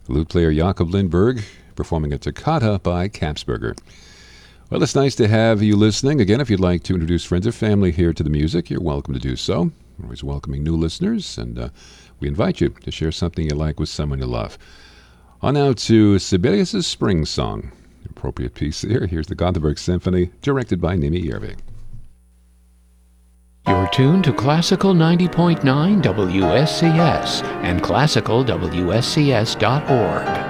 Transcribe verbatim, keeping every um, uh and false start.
Lute player Jakob Lindberg performing a toccata by Kapsberger. Well, it's nice to have you listening. Again, if you'd like to introduce friends or family here to the music, you're welcome to do so. We're always welcoming new listeners, and uh, we invite you to share something you like with someone you love. On now to Sibelius' Spring Song. Appropriate piece here. Here's the Gothenburg Symphony, directed by Nimi Järvi. You're tuned to Classical ninety point nine W S C S and classical W S C S dot org.